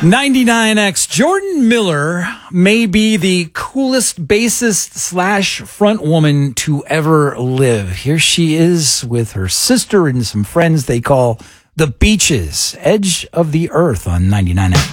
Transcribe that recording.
99X. Jordan Miller may be the coolest bassist slash front woman to ever live. Here she is with her sister and some friends they call the Beaches, Edge of the Earth on 99X.